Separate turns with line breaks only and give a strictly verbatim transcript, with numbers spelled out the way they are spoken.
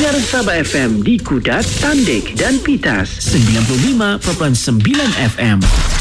Dengar Sabah F M di Kudat, Tandik dan Pitas. sembilan puluh lima perpuluhan sembilan F M.